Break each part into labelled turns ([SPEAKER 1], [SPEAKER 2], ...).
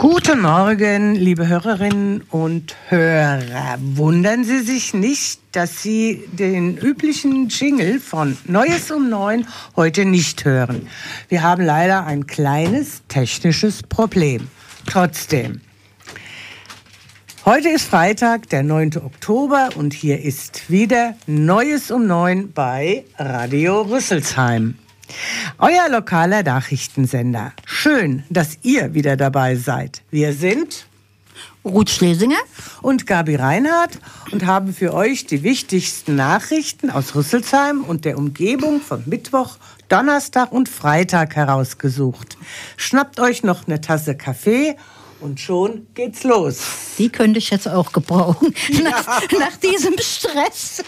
[SPEAKER 1] Guten Morgen, liebe Hörerinnen und Hörer. Wundern Sie sich nicht, dass Sie den üblichen Jingle von Neues um 9 heute nicht hören. Wir haben leider ein kleines technisches Problem. Trotzdem. Heute ist Freitag, der 9. Oktober und hier ist wieder Neues um 9 bei Radio Rüsselsheim. Euer lokaler Nachrichtensender. Schön, dass ihr wieder dabei seid. Wir sind
[SPEAKER 2] Ruth Schlesinger
[SPEAKER 1] und Gabi Reinhardt und haben für euch die wichtigsten Nachrichten aus Rüsselsheim und der Umgebung von Mittwoch, Donnerstag und Freitag herausgesucht. Schnappt euch noch eine Tasse Kaffee und schon geht's los.
[SPEAKER 2] Die könnte ich jetzt auch gebrauchen, nach diesem Stress.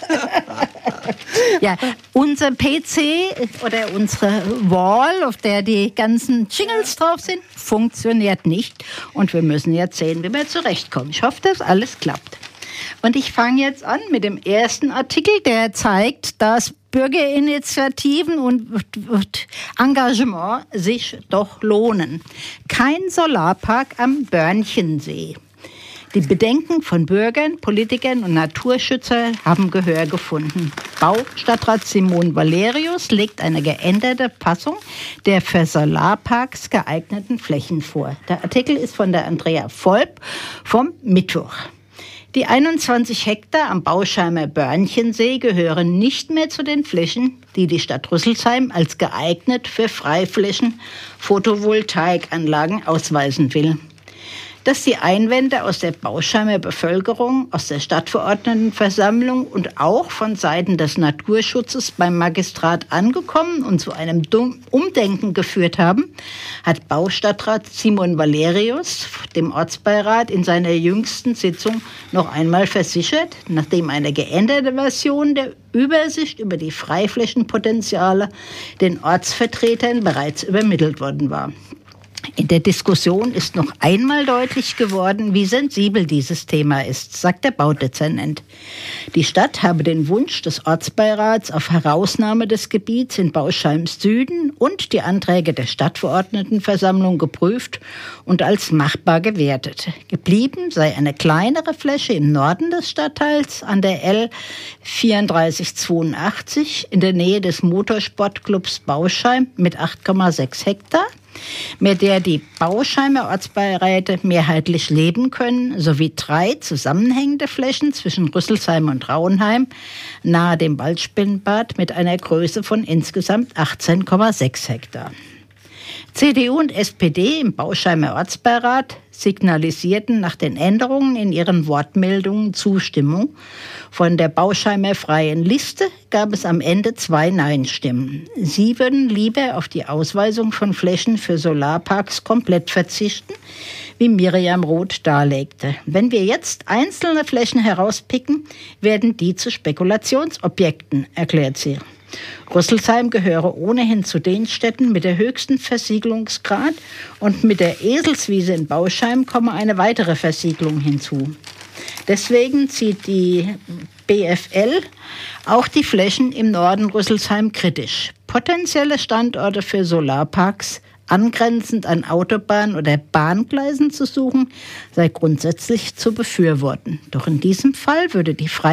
[SPEAKER 2] Ja, unser PC oder unsere Wall, auf der die ganzen Jingles drauf sind, funktioniert nicht. Und wir müssen jetzt sehen, wie wir zurechtkommen. Ich hoffe, dass alles klappt. Und ich fange jetzt an mit dem ersten Artikel, der zeigt, dass Bürgerinitiativen und Engagement sich doch lohnen. Kein Solarpark am Börnchensee. Die Bedenken von Bürgern, Politikern und Naturschützern haben Gehör gefunden. Baustadtrat Simon Valerius legt eine geänderte Fassung der für Solarparks geeigneten Flächen vor. Der Artikel ist von der Andrea Volp vom Mittwoch. Die 21 Hektar am Bauschheimer Börnchensee gehören nicht mehr zu den Flächen, die die Stadt Rüsselsheim als geeignet für Freiflächen Photovoltaikanlagen ausweisen will. Dass die Einwände aus der Bauschheimer Bevölkerung, aus der Stadtverordnetenversammlung und auch von Seiten des Naturschutzes beim Magistrat angekommen und zu einem Umdenken geführt haben, hat Baustadtrat Simon Valerius dem Ortsbeirat in seiner jüngsten Sitzung noch einmal versichert, nachdem eine geänderte Version der Übersicht über die Freiflächenpotenziale den Ortsvertretern bereits übermittelt worden war. In der Diskussion ist noch einmal deutlich geworden, wie sensibel dieses Thema ist, sagt der Baudezernent. Die Stadt habe den Wunsch des Ortsbeirats auf Herausnahme des Gebiets in Bauschheims Süden und die Anträge der Stadtverordnetenversammlung geprüft und als machbar gewertet. Geblieben sei eine kleinere Fläche im Norden des Stadtteils an der L 3482 in der Nähe des Motorsportclubs Bauschheim mit 8,6 Hektar. Mit der die Bauschheimer Ortsbeiräte mehrheitlich leben können, sowie 3 zusammenhängende Flächen zwischen Rüsselsheim und Rauenheim nahe dem Waldspinnbad mit einer Größe von insgesamt 18,6 Hektar. CDU und SPD im Bauschheimer Ortsbeirat signalisierten nach den Änderungen in ihren Wortmeldungen Zustimmung. Von der Bauschheimer Freien Liste gab es am Ende 2 Nein-Stimmen. Sie würden lieber auf die Ausweisung von Flächen für Solarparks komplett verzichten, wie Miriam Roth darlegte. Wenn wir jetzt einzelne Flächen herauspicken, werden die zu Spekulationsobjekten, erklärt sie. Rüsselsheim gehöre ohnehin zu den Städten mit der höchsten Versiegelungsgrad und mit der Eselswiese in Bauschheim komme eine weitere Versiegelung hinzu. Deswegen zieht die BFL auch die Flächen im Norden Rüsselsheim kritisch. Potenzielle Standorte für Solarparks angrenzend an Autobahn- oder Bahngleisen zu suchen, sei grundsätzlich zu befürworten. Doch in diesem Fall würde die